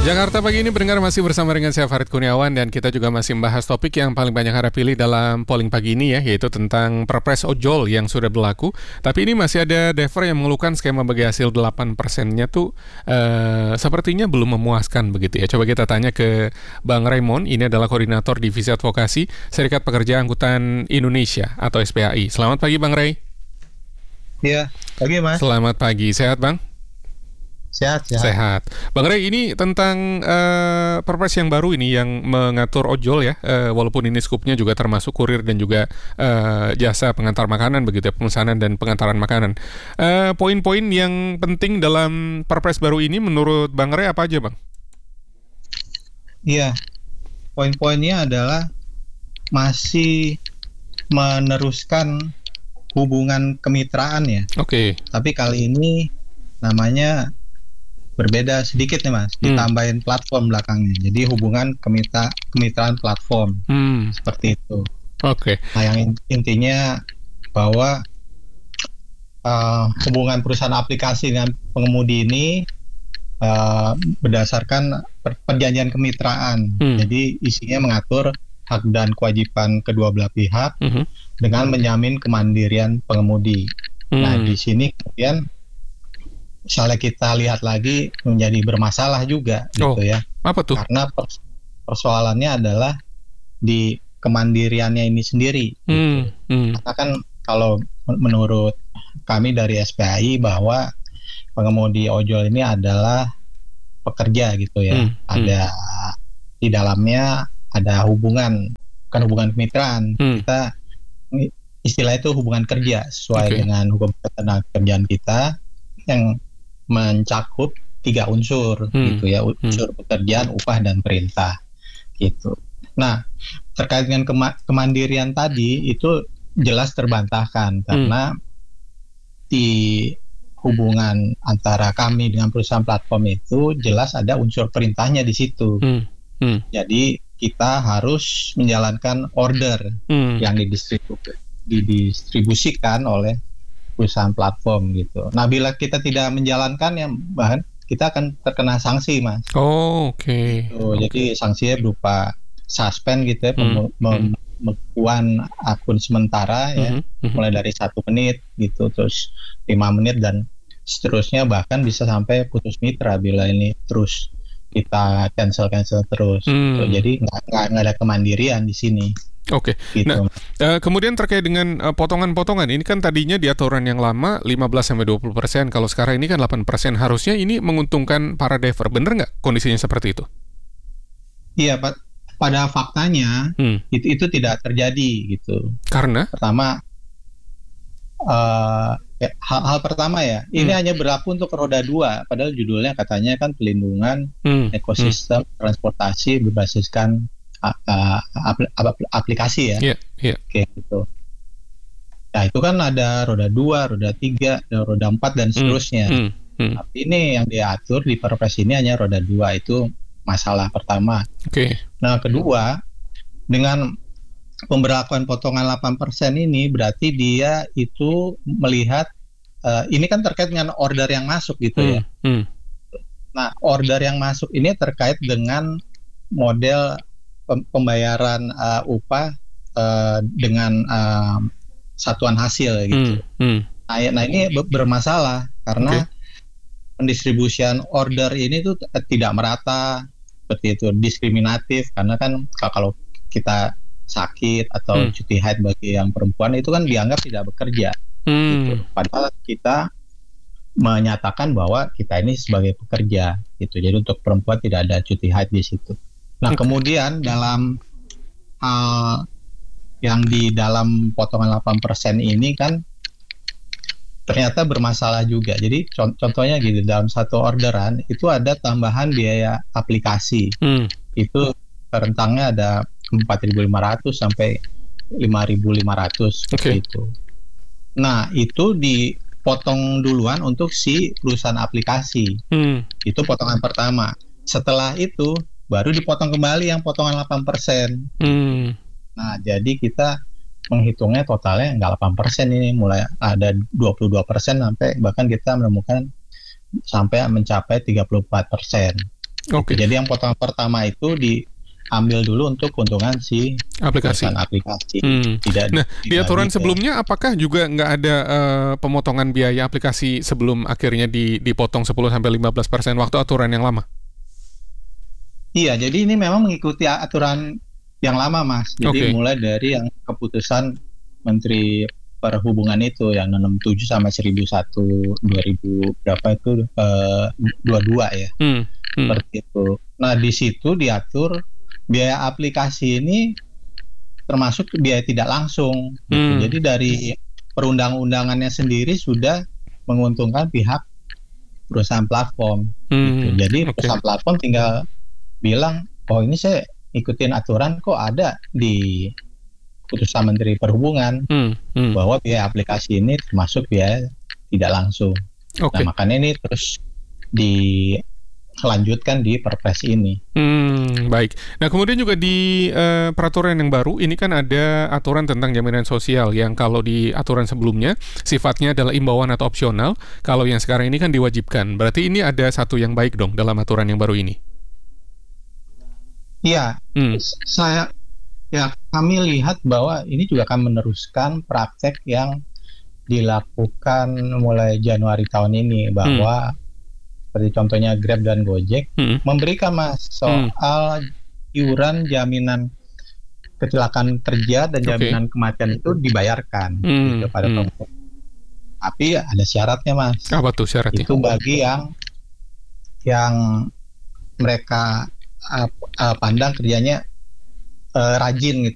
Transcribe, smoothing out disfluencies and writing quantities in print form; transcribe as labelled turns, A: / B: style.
A: Jakarta pagi ini pendengar masih bersama dengan saya Farid Kurniawan dan kita juga masih membahas topik yang paling banyak Anda pilih dalam polling pagi ini ya, yaitu tentang Perpres ojol yang sudah berlaku. Tapi ini masih ada driver yang mengeluhkan skema bagi hasil 8%-nya tuh sepertinya belum memuaskan begitu ya. Coba kita tanya ke Bang Raymond, ini adalah Koordinator Divisi Advokasi Serikat Pekerja Angkutan Indonesia atau SPAI. Selamat pagi Bang Ray.
B: Iya, pagi Mas.
A: Selamat pagi, sehat Bang?
B: Sehat.
A: Bang Ray, ini tentang perpres yang baru ini yang mengatur ojol ya, walaupun ini skupnya juga termasuk kurir dan juga jasa pengantar makanan begitu ya, pemesanan dan pengantaran makanan. Poin-poin yang penting dalam perpres baru ini menurut Bang Ray apa aja Bang?
B: Iya, poin-poinnya adalah masih meneruskan hubungan kemitraan ya.
A: Oke.
B: Tapi kali ini namanya berbeda sedikit nih Mas, ditambahin platform belakangnya. Jadi hubungan kemitraan platform seperti itu.
A: Oke.
B: Nah, yang intinya bahwa hubungan perusahaan aplikasi dengan pengemudi ini berdasarkan perjanjian kemitraan. Jadi isinya mengatur hak dan kewajiban kedua belah pihak dengan menjamin kemandirian pengemudi. Nah, di sini kemudian misalnya kita lihat lagi menjadi bermasalah juga gitu ya.
A: Apa tuh?
B: Karena persoalannya adalah di kemandiriannya ini sendiri. Gitu. Karena kan kalau menurut kami dari SPAI bahwa pengemudi ojol ini adalah pekerja gitu ya. Ada di dalamnya ada hubungan, bukan hubungan kemitraan. Kita istilah itu hubungan kerja sesuai dengan hukum ketenagakerjaan kita yang mencakup 3 unsur gitu ya, unsur pekerjaan, upah dan perintah gitu. Nah, terkait dengan kemandirian tadi itu jelas terbantahkan karena di hubungan antara kami dengan perusahaan platform itu jelas ada unsur perintahnya di situ. Jadi kita harus menjalankan order yang didistribusikan oleh perusahaan platform gitu. Nah, bila kita tidak menjalankan ya, bahkan kita akan terkena sanksi, Mas.
A: Oke.
B: Jadi sanksinya berupa suspend gitu ya, pembekuan akun sementara ya, mulai dari 1 menit gitu, terus 5 menit dan seterusnya, bahkan bisa sampai putus mitra bila ini terus kita cancel terus. Gitu. Jadi nggak ada kemandirian di sini.
A: Oke.
B: Gitu.
A: Nah, kemudian terkait dengan potongan-potongan, ini kan tadinya di aturan yang lama 15-20%, kalau sekarang ini kan 8%. Harusnya ini menguntungkan para driver, bener nggak kondisinya seperti itu?
B: Iya, pada faktanya itu tidak terjadi gitu.
A: Karena?
B: Pertama, hal pertama ya, ini hanya berlaku untuk roda 2, padahal judulnya katanya kan pelindungan ekosistem transportasi berbasiskan aplikasi ya. Kayak gitu. Nah, itu kan ada roda 2, roda 3, roda 4 dan seterusnya. Tapi ini yang diatur di Perpres ini hanya roda 2, itu masalah pertama. Nah, kedua, dengan pemberlakuan potongan 8% ini berarti dia itu melihat ini kan terkait dengan order yang masuk gitu ya. Nah, order yang masuk ini terkait dengan model pembayaran upah dengan satuan hasil gitu. Nah, ini bermasalah karena pendistribusian order ini tuh tidak merata, seperti itu, diskriminatif karena kan kalau kita sakit atau cuti haid bagi yang perempuan itu kan dianggap tidak bekerja. Gitu. Padahal kita menyatakan bahwa kita ini sebagai pekerja gitu. Jadi untuk perempuan tidak ada cuti haid di situ. Nah, kemudian dalam hal yang di dalam potongan 8% ini kan ternyata bermasalah juga. Jadi contohnya gitu, dalam satu orderan itu ada tambahan biaya aplikasi. Itu rentangnya ada 4.500 sampai 5.500 gitu. Nah, itu dipotong duluan untuk si perusahaan aplikasi. Itu potongan pertama. Setelah itu baru dipotong kembali yang potongan 8%. Nah, jadi kita menghitungnya totalnya nggak 8% ini, mulai ada 22% sampai bahkan kita menemukan sampai mencapai 34%.
A: Oke.
B: Jadi yang potongan pertama itu diambil dulu untuk keuntungan si
A: Aplikasi.
B: aplikasi.
A: Nah, di aturan sebelumnya apakah juga nggak ada pemotongan biaya aplikasi sebelum akhirnya dipotong 10-15% waktu aturan yang lama?
B: Iya, jadi ini memang mengikuti aturan yang lama, Mas. Jadi mulai dari yang keputusan Menteri Perhubungan itu yang 67 sama 1001 2000 berapa itu 22 ya. Seperti itu. Nah, di situ diatur biaya aplikasi ini termasuk biaya tidak langsung. Gitu. Jadi dari perundang-undangannya sendiri sudah menguntungkan pihak perusahaan platform. Gitu. Jadi perusahaan platform tinggal bilang, oh ini saya ikutin aturan kok ada di putusan Menteri Perhubungan bahwa biaya aplikasi ini termasuk biaya tidak langsung. Nah, makanya ini terus dilanjutkan di Perpres ini.
A: Baik. Nah, kemudian juga di peraturan yang baru ini kan ada aturan tentang jaminan sosial yang kalau di aturan sebelumnya sifatnya adalah imbauan atau opsional, kalau yang sekarang ini kan diwajibkan. Berarti ini ada satu yang baik dong dalam aturan yang baru ini.
B: Iya, kami lihat bahwa ini juga akan meneruskan praktek yang dilakukan mulai Januari tahun ini, bahwa seperti contohnya Grab dan Gojek memberikan soal iuran jaminan kecelakaan kerja dan jaminan kematian itu dibayarkan kepada pengguna. Tapi ada syaratnya, Mas.
A: Apa tuh syaratnya?
B: Itu bagi yang mereka pandang kerjanya rajin gitu.